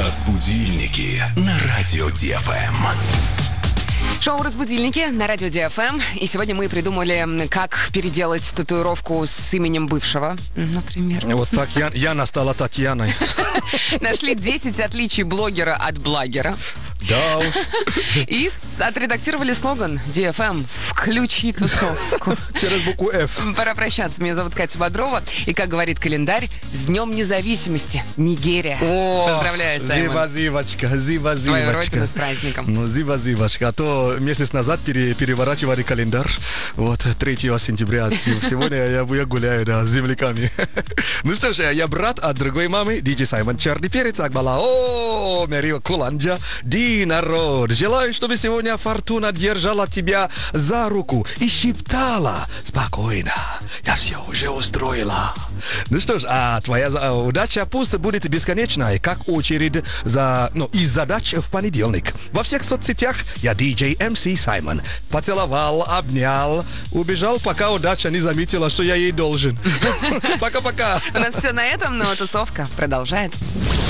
Разбудильники на радио ДФМ. Шоу «Разбудильники» на радио ДФМ. И сегодня мы придумали, как переделать татуировку с именем бывшего, например. Вот так Яна стала Татьяной. Нашли 10 отличий блогера от блогера. Да уж. И отредактировали слоган DFM «Включи тусовку». Через букву F. Пора прощаться. Меня зовут Катя Бодрова. И, как говорит календарь, с Днем независимости, Нигерия. Поздравляю, Саймон. Зива-зивочка. Твою родину с праздником. Ну, зива-зивочка. А то месяц назад переворачивали календарь. Вот, 3 сентября. Сегодня я гуляю, да, с земляками. Ну что ж, я брат от другой мамы, диджей Саймон Черный Перец Акбала. О, Мерил Куланджа. Народ, желаю, чтобы сегодня фортуна держала тебя за руку и шептала спокойно. Я все уже устроила. Ну что ж, а твоя удача пусть будет бесконечной, как очередь из задач в понедельник. Во всех соцсетях я диджей МС Саймон. Поцеловал, обнял, убежал, пока удача не заметила, что я ей должен. Пока-пока. У нас все на этом, но тусовка продолжается.